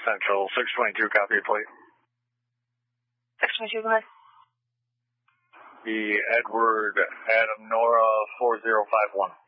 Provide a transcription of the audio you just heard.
Central, 622, copy your plate. 622, go ahead. The Edward Adam Nora 4051.